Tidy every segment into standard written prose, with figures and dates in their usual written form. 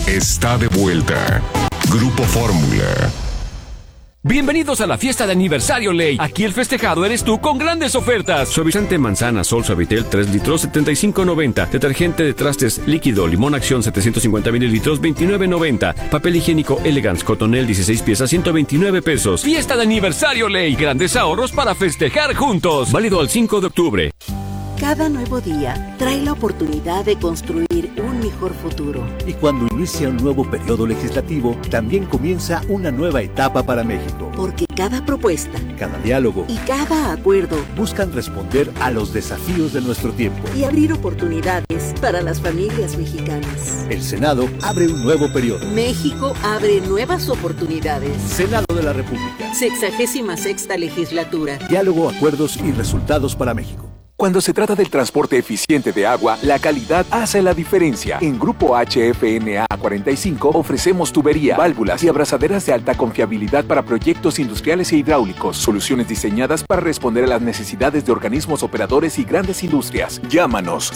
está de vuelta. Grupo Fórmula. Bienvenidos a la fiesta de aniversario Ley. Aquí el festejado eres tú con grandes ofertas. Suavizante manzana Sol Suavitel 3 litros 75.90. Detergente de trastes líquido Limón Acción 750 mililitros 29.90. Papel higiénico Elegance Cotonel 16 piezas 129 pesos. Fiesta de aniversario Ley. Grandes ahorros para festejar juntos. Válido al 5 de octubre. Cada nuevo día trae la oportunidad de construir un mejor futuro. Y cuando inicia un nuevo periodo legislativo, también comienza una nueva etapa para México. Porque cada propuesta, cada diálogo y cada acuerdo buscan responder a los desafíos de nuestro tiempo y abrir oportunidades para las familias mexicanas. El Senado abre un nuevo periodo. México abre nuevas oportunidades. Senado de la República. 66ª legislatura. Diálogo, acuerdos y resultados para México. Cuando se trata del transporte eficiente de agua, la calidad hace la diferencia. En Grupo HFNA 45 ofrecemos tubería, válvulas y abrazaderas de alta confiabilidad para proyectos industriales e hidráulicos. Soluciones diseñadas para responder a las necesidades de organismos operadores y grandes industrias. Llámanos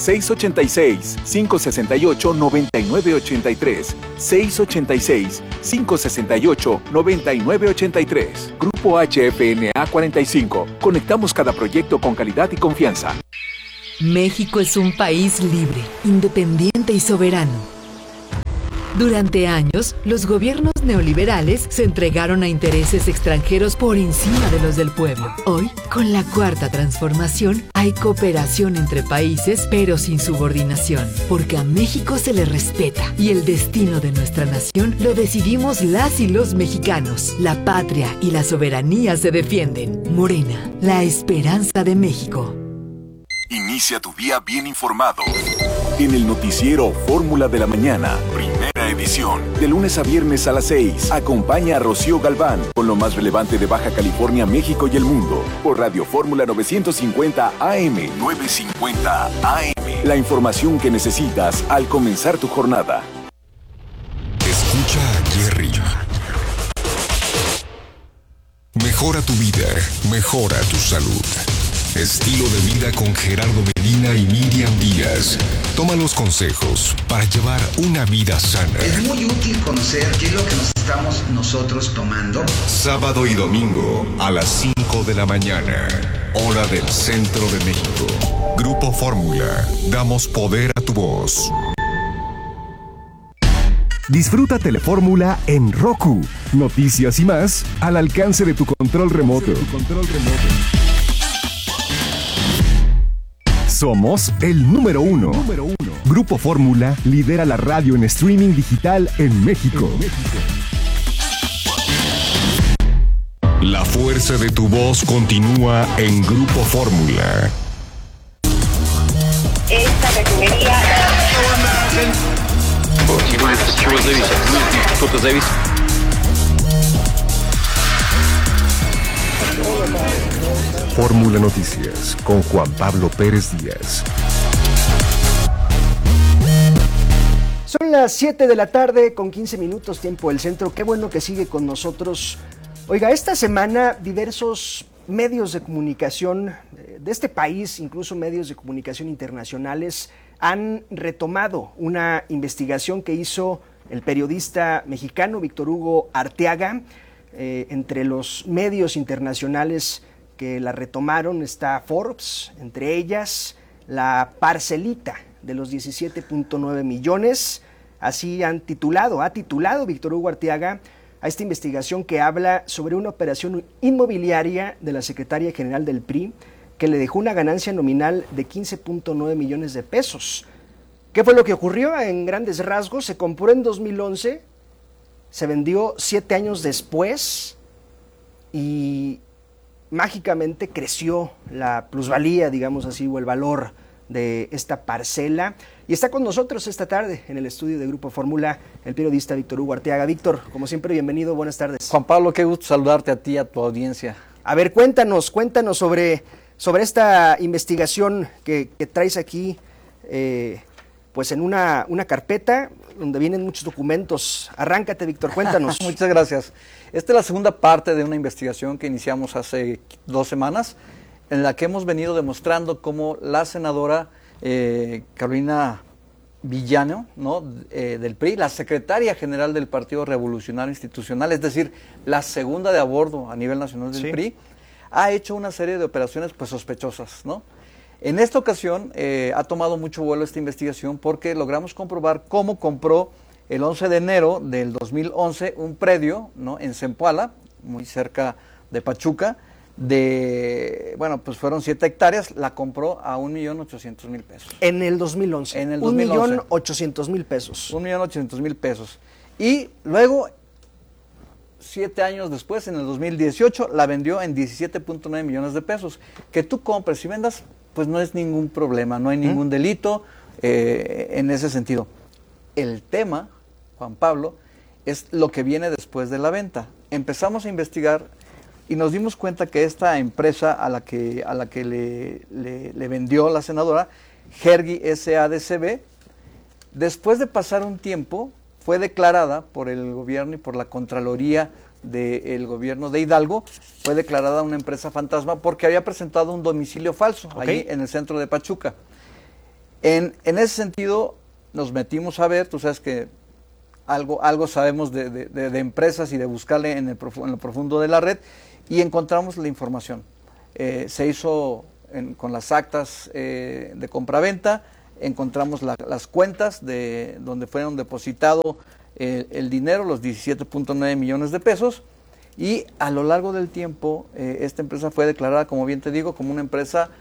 686-568-9983. 686-568-9983. Grupo HFNA 45. Conectamos cada proyecto con calidad y confianza. México es un país libre, independiente y soberano. Durante años, los gobiernos neoliberales se entregaron a intereses extranjeros por encima de los del pueblo. Hoy, con la Cuarta Transformación, hay cooperación entre países, pero sin subordinación, porque a México se le respeta y el destino de nuestra nación lo decidimos las y los mexicanos. La patria y la soberanía se defienden. Morena, la esperanza de México. Inicia tu día bien informado. En el noticiero Fórmula de la Mañana, primera edición. De lunes a viernes a las 6, acompaña a Rocío Galván con lo más relevante de Baja California, México y el mundo. Por Radio Fórmula 950 AM. 950 AM. La información que necesitas al comenzar tu jornada. Escucha a Jerry. Mejora tu vida, mejora tu salud. Estilo de vida con Gerardo Medina y Miriam Díaz. Toma los consejos para llevar una vida sana. Es muy útil conocer qué es lo que nos estamos nosotros tomando. Sábado y domingo a las 5 de la mañana, hora del centro de México. Grupo Fórmula, damos poder a tu voz. Disfruta Telefórmula en Roku. Noticias y más al alcance de tu control remoto. Somos el número uno. Grupo Fórmula lidera la radio en streaming digital en México. La fuerza de tu voz continúa en Grupo Fórmula. Esta refinería... Fórmula Noticias con Juan Pablo Pérez Díaz. Son las 7 de la tarde con 15 minutos tiempo del centro. Qué bueno que sigue con nosotros. Oiga, esta semana diversos medios de comunicación de este país, incluso medios de comunicación internacionales, han retomado una investigación que hizo el periodista mexicano Víctor Hugo Arteaga. Entre los medios internacionales que la retomaron está Forbes, entre ellas la parcelita de los 17.9 millones. Así ha titulado Víctor Hugo Arteaga a esta investigación que habla sobre una operación inmobiliaria de la secretaria general del PRI que le dejó una ganancia nominal de 15.9 millones de pesos. ¿Qué fue lo que ocurrió? En grandes rasgos, se compró en 2011, se vendió 7 años después y mágicamente creció la plusvalía, digamos así, o el valor de esta parcela. Y está con nosotros esta tarde en el estudio de Grupo Fórmula el periodista Víctor Hugo Arteaga. Víctor, como siempre, bienvenido, buenas tardes. Juan Pablo, qué gusto saludarte a ti y a tu audiencia. A ver, cuéntanos sobre esta investigación que traes aquí, pues en una carpeta donde vienen muchos documentos. Arráncate, Víctor, cuéntanos. Muchas gracias. Esta es la segunda parte de una investigación que iniciamos hace 2 semanas, en la que hemos venido demostrando cómo la senadora Carolina Villano, ¿no? Del PRI, la secretaria general del Partido Revolucionario Institucional, es decir, la segunda de a bordo a nivel nacional del PRI, ha hecho una serie de operaciones pues sospechosas, ¿no? En esta ocasión ha tomado mucho vuelo esta investigación porque logramos comprobar cómo compró el 11 de enero del 2011 un predio, ¿no? En Zempoala, muy cerca de Pachuca, pues fueron 7 hectáreas, la compró a 1.800.000 pesos. En el 2011. En el 2011. 1.800.000 pesos. 1.800.000 pesos. Y luego, 7 años después, en el 2018, la vendió en 17.9 millones de pesos. Que tú compres y vendas, pues no es ningún problema, no hay ningún delito en ese sentido. El tema, Juan Pablo, es lo que viene después de la venta. Empezamos a investigar y nos dimos cuenta que esta empresa a la que le vendió la senadora, Hergy SADCB, después de pasar un tiempo, fue declarada por el gobierno y por la Contraloría del gobierno de Hidalgo, fue declarada una empresa fantasma porque había presentado un domicilio falso allí en el centro de Pachuca. En ese sentido, nos metimos a ver, tú sabes que algo sabemos de empresas y de buscarle en lo profundo de la red, y encontramos la información. Se hizo con las actas de compraventa, encontramos las cuentas de donde fueron depositado el dinero, los 17.9 millones de pesos, y a lo largo del tiempo esta empresa fue declarada, como bien te digo, como una empresa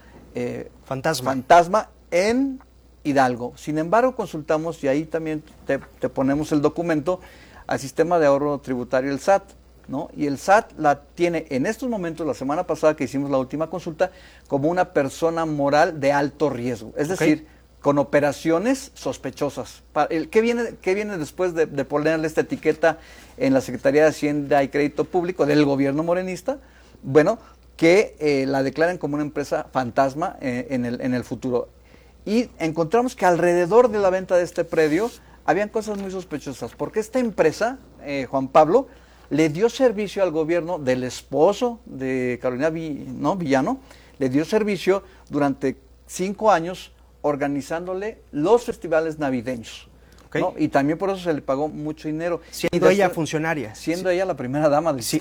fantasma en Hidalgo. Sin embargo, consultamos, y ahí también te ponemos el documento, al sistema de ahorro tributario, el SAT, ¿no? Y el SAT la tiene en estos momentos, la semana pasada que hicimos la última consulta, como una persona moral de alto riesgo, es decir, con operaciones sospechosas. ¿Qué viene después de ponerle esta etiqueta en la Secretaría de Hacienda y Crédito Público del gobierno morenista? Bueno, que la declaren como una empresa fantasma en el futuro. Y encontramos que alrededor de la venta de este predio habían cosas muy sospechosas, porque esta empresa, Juan Pablo, le dio servicio al gobierno del esposo de Carolina Villano, le dio servicio durante 5 años organizándole los festivales navideños. ¿No? Y también por eso se le pagó mucho dinero. Siendo ella funcionaria. Siendo ella la primera dama del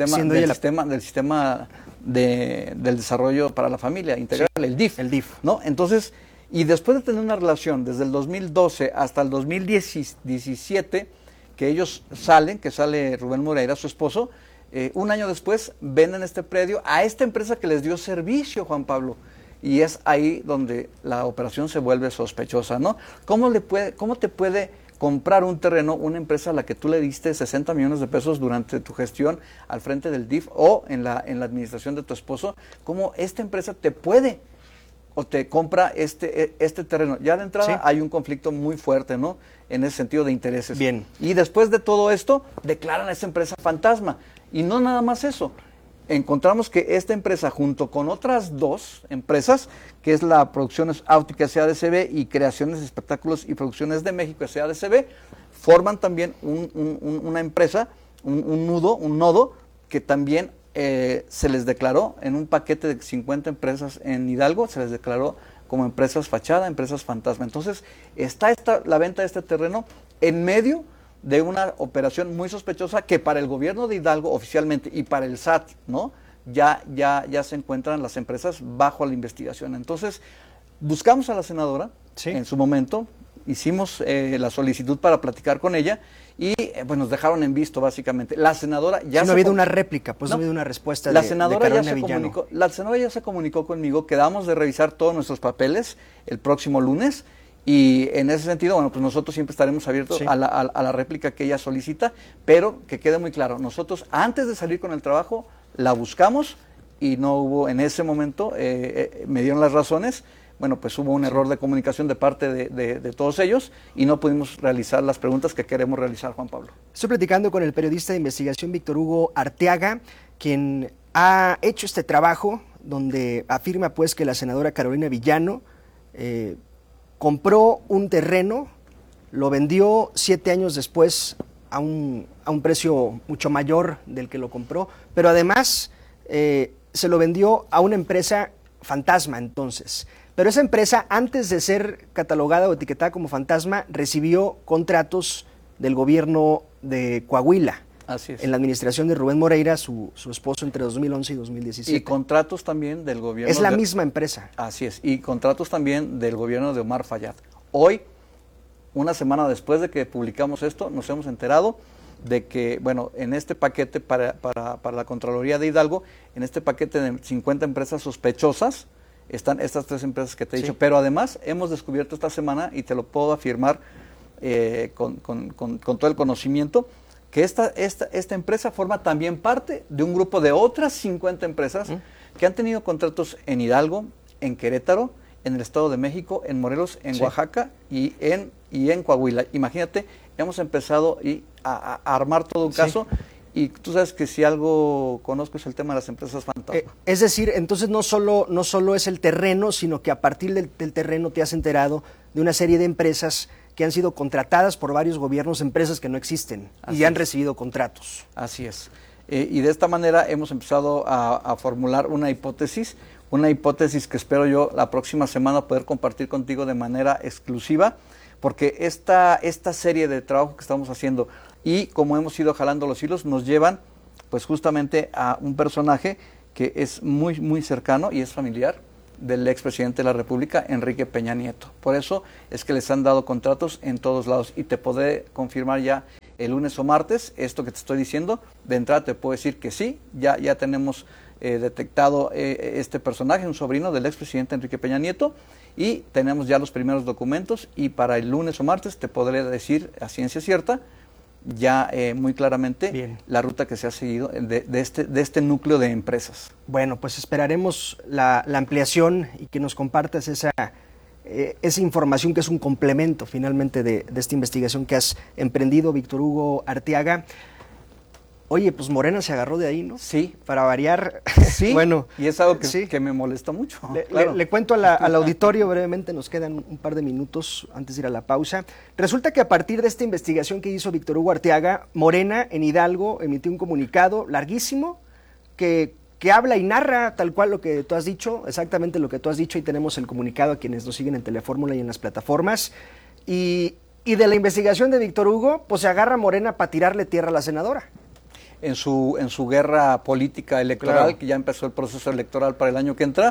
sistema del desarrollo para la familia integral, el DIF. ¿No? Entonces, y después de tener una relación desde el 2012 hasta el 2017, que ellos que sale Rubén Moreira, su esposo, un año después venden este predio a esta empresa que les dio servicio, Juan Pablo. Y es ahí donde la operación se vuelve sospechosa, ¿no? ¿Cómo te puede comprar un terreno una empresa a la que tú le diste 60 millones de pesos durante tu gestión al frente del DIF o en la administración de tu esposo? ¿Cómo esta empresa te puede o te compra este terreno? Ya de entrada hay un conflicto muy fuerte, ¿no? En ese sentido de intereses. Bien. Y después de todo esto, declaran a esta empresa fantasma. Y no nada más eso. Encontramos que esta empresa, junto con otras 2 empresas, que es la Producciones Áuticas SADCB y Creaciones, Espectáculos y Producciones de México SADCB, forman también una empresa, un nodo, que también se les declaró en un paquete de 50 empresas en Hidalgo, se les declaró como empresas fachada, empresas fantasma. Entonces, está la venta de este terreno en medio de una operación muy sospechosa que para el gobierno de Hidalgo oficialmente y para el SAT, ¿no? Ya se encuentran las empresas bajo la investigación. Entonces, buscamos a la senadora en su momento, hicimos la solicitud para platicar con ella y pues nos dejaron en visto básicamente. La senadora ya no ha habido una réplica, pues no ha habido una respuesta de Carolina Villano. La senadora ya se comunicó conmigo, quedamos de revisar todos nuestros papeles el próximo lunes. Y en ese sentido, bueno, pues nosotros siempre estaremos abiertos a la réplica que ella solicita, pero que quede muy claro, nosotros antes de salir con el trabajo la buscamos y no hubo en ese momento, me dieron las razones, bueno, pues hubo un error de comunicación de parte de todos ellos y no pudimos realizar las preguntas que queremos realizar, Juan Pablo. Estoy platicando con el periodista de investigación Víctor Hugo Arteaga, quien ha hecho este trabajo donde afirma pues que la senadora Carolina Villano compró un terreno, lo vendió 7 años después a un precio mucho mayor del que lo compró, pero además se lo vendió a una empresa fantasma entonces. Pero esa empresa, antes de ser catalogada o etiquetada como fantasma, recibió contratos del gobierno de Coahuila. Así es. En la administración de Rubén Moreira, su esposo, entre 2011 y 2017. Y contratos también del gobierno. Es la misma empresa. Así es. Y contratos también del gobierno de Omar Fayad. Hoy, una semana después de que publicamos esto, nos hemos enterado de que, bueno, en este paquete para la Contraloría de Hidalgo, en este paquete de 50 empresas sospechosas, están estas 3 empresas que te he dicho. Pero además hemos descubierto esta semana, y te lo puedo afirmar con todo el conocimiento, que esta empresa forma también parte de un grupo de otras 50 empresas que han tenido contratos en Hidalgo, en Querétaro, en el Estado de México, en Morelos, en Oaxaca y en Coahuila. Imagínate, hemos empezado a armar todo un caso, y tú sabes que si algo conozco es el tema de las empresas fantasma. Es decir, entonces no solo es el terreno, sino que a partir del terreno te has enterado de una serie de empresas que han sido contratadas por varios gobiernos, empresas que no existen y han recibido contratos. Así es. Y de esta manera hemos empezado a formular una hipótesis que espero yo la próxima semana poder compartir contigo de manera exclusiva, porque esta serie de trabajo que estamos haciendo y como hemos ido jalando los hilos nos llevan pues justamente a un personaje que es muy, muy cercano y es familiar del expresidente de la República, Enrique Peña Nieto. Por eso es que les han dado contratos en todos lados, y te podré confirmar ya el lunes o martes esto que te estoy diciendo. De entrada te puedo decir que sí, ya tenemos detectado este personaje, un sobrino del expresidente Enrique Peña Nieto, y tenemos ya los primeros documentos, y para el lunes o martes te podré decir a ciencia cierta ya muy claramente la ruta que se ha seguido de este núcleo de empresas. Bueno, pues esperaremos la ampliación y que nos compartas esa información que es un complemento finalmente de esta investigación que has emprendido, Víctor Hugo Arteaga. Oye, pues Morena se agarró de ahí, ¿no? Sí. Para variar. Sí, bueno, y es algo que me molesta mucho. Le cuento al auditorio brevemente, nos quedan un par de minutos antes de ir a la pausa. Resulta que a partir de esta investigación que hizo Víctor Hugo Arteaga, Morena en Hidalgo emitió un comunicado larguísimo que habla y narra tal cual lo que tú has dicho, exactamente lo que tú has dicho, y tenemos el comunicado a quienes nos siguen en Telefórmula y en las plataformas. Y de la investigación de Víctor Hugo, pues se agarra Morena para tirarle tierra a la senadora. En su guerra política electoral, que ya empezó el proceso electoral para el año que entra,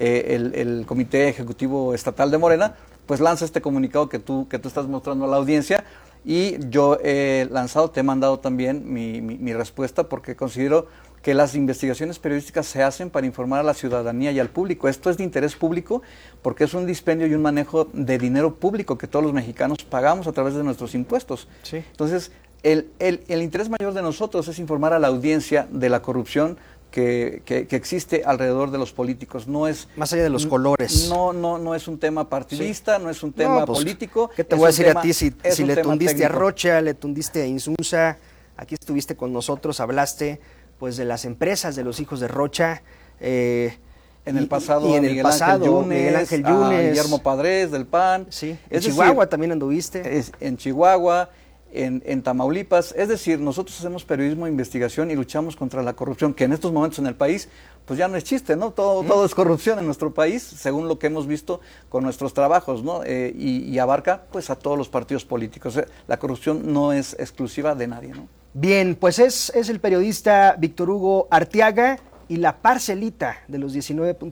el Comité Ejecutivo Estatal de Morena, pues lanza este comunicado que tú estás mostrando a la audiencia, y yo he lanzado, te he mandado también mi respuesta, porque considero que las investigaciones periodísticas se hacen para informar a la ciudadanía y al público. Esto es de interés público porque es un dispendio y un manejo de dinero público que todos los mexicanos pagamos a través de nuestros impuestos. Sí. Entonces, el interés mayor de nosotros es informar a la audiencia de la corrupción que existe alrededor de los políticos. No es más allá de los colores. No es un tema partidista, no es un tema político. ¿Qué te voy a decir a ti si le tundiste técnico a Rocha, le tundiste a Insunza? Aquí estuviste con nosotros, hablaste pues de las empresas de los hijos de Rocha. En el pasado, Miguel Ángel Yunes, Guillermo Padres del PAN. Sí. En Chihuahua también anduviste. En Chihuahua, en Tamaulipas. Es decir, nosotros hacemos periodismo de investigación y luchamos contra la corrupción, que en estos momentos en el país pues ya no es chiste, ¿no? Todo es corrupción en nuestro país, según lo que hemos visto con nuestros trabajos, ¿no? Y abarca pues a todos los partidos políticos. La corrupción no es exclusiva de nadie, ¿no? Bien, pues es el periodista Víctor Hugo Arteaga y la parcelita de los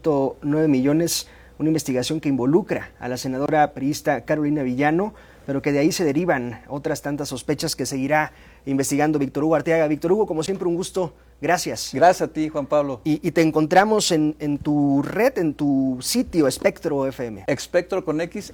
19.9 millones, una investigación que involucra a la senadora priista Carolina Villano, pero que de ahí se derivan otras tantas sospechas que seguirá investigando Víctor Hugo Arteaga. Víctor Hugo, como siempre, un gusto. Gracias. Gracias a ti, Juan Pablo. Y te encontramos en tu red, en tu sitio, Espectro FM. Espectro con X,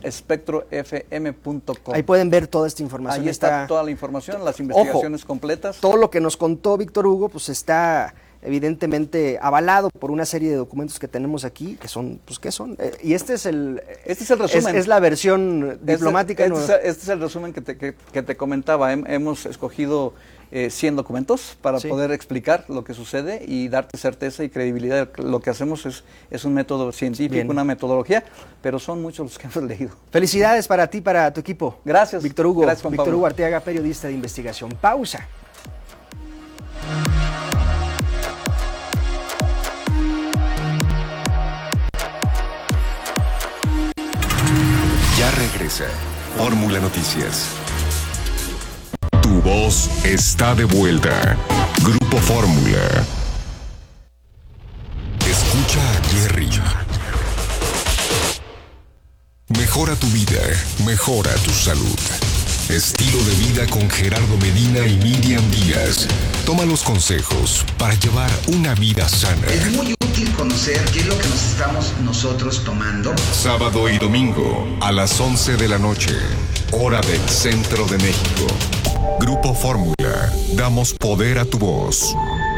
espectrofm.com. Ahí pueden ver toda esta información. Ahí está toda la información, las investigaciones completas. Todo lo que nos contó Víctor Hugo, pues está evidentemente avalado por una serie de documentos que tenemos aquí, que son, pues, ¿qué son? Y este es el resumen. Es la versión diplomática. Este es el resumen que te comentaba. Hemos escogido 100 documentos para poder explicar lo que sucede y darte certeza y credibilidad. Lo que hacemos es un método científico, una metodología, pero son muchos los que hemos leído. Felicidades para ti, para tu equipo. Gracias. Víctor Hugo. Gracias, Juan Pablo. Víctor Hugo Arteaga, periodista de investigación. Pausa. empresa. Fórmula Noticias. Tu voz está de vuelta. Grupo Fórmula. Escucha a Jerry. Mejora tu vida, mejora tu salud. Estilo de vida con Gerardo Medina y Miriam Díaz. Toma los consejos para llevar una vida sana. Es muy útil conocer qué es lo que nos estamos nosotros tomando. Sábado y domingo a las 11 de la noche, hora del centro de México. Grupo Fórmula. Damos poder a tu voz.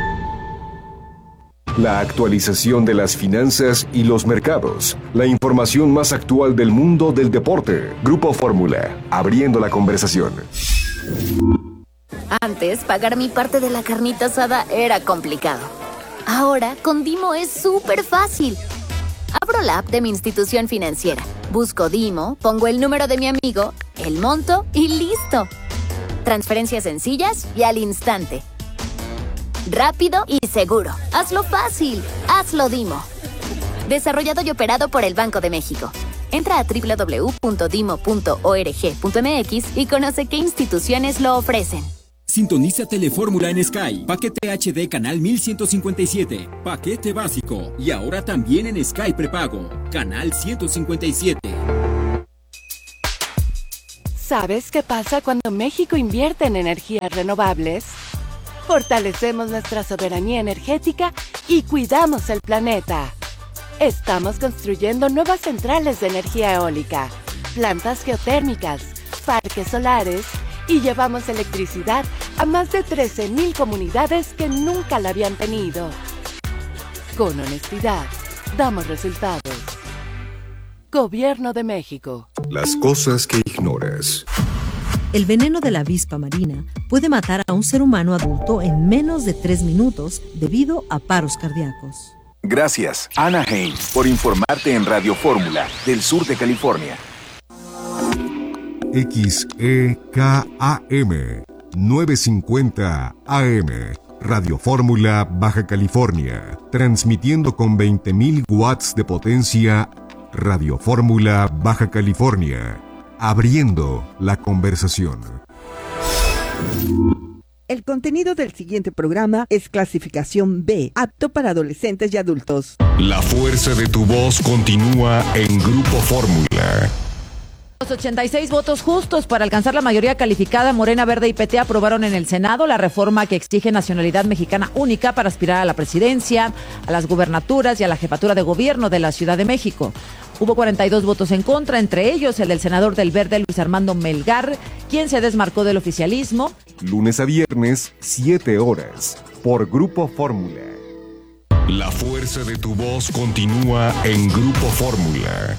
La actualización de las finanzas y los mercados. La información más actual del mundo del deporte. Grupo Fórmula, abriendo la conversación. Antes, pagar mi parte de la carnita asada era complicado. Ahora, con Dimo es súper fácil. Abro la app de mi institución financiera, busco Dimo, pongo el número de mi amigo, el monto y listo. Transferencias sencillas y al instante. Rápido y seguro. Hazlo fácil. Hazlo Dimo. Desarrollado y operado por el Banco de México. Entra a www.dimo.org.mx y conoce qué instituciones lo ofrecen. Sintoniza Telefórmula en Sky. Paquete HD canal 1157. Paquete básico. Y ahora también en Sky prepago. Canal 157. ¿Sabes qué pasa cuando México invierte en energías renovables? Fortalecemos nuestra soberanía energética y cuidamos el planeta. Estamos construyendo nuevas centrales de energía eólica, plantas geotérmicas, parques solares y llevamos electricidad a más de 13,000 comunidades que nunca la habían tenido. Con honestidad, damos resultados. Gobierno de México. Las cosas que ignoras. El veneno de la avispa marina puede matar a un ser humano adulto en menos de 3 minutos debido a paros cardíacos. Gracias, Anaheim, por informarte en Radio Fórmula del sur de California. XEKAM 950 AM. Radio Fórmula, Baja California. Transmitiendo con 20,000 watts de potencia. Radio Fórmula, Baja California. Abriendo la conversación. El contenido del siguiente programa es clasificación B, apto para adolescentes y adultos. La fuerza de tu voz continúa en Grupo Fórmula. Los 86 votos justos para alcanzar la mayoría calificada, Morena, Verde y PT aprobaron en el Senado la reforma que exige nacionalidad mexicana única para aspirar a la presidencia, a las gubernaturas y a la jefatura de gobierno de la Ciudad de México. Hubo 42 votos en contra, entre ellos el del senador del Verde, Luis Armando Melgar, quien se desmarcó del oficialismo. Lunes a viernes, 7 horas, por Grupo Fórmula. La fuerza de tu voz continúa en Grupo Fórmula.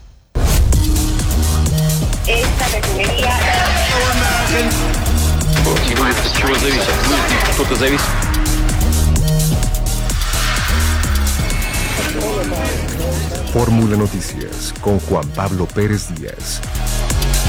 Esta refinería... Fórmula Noticias con Juan Pablo Pérez Díaz.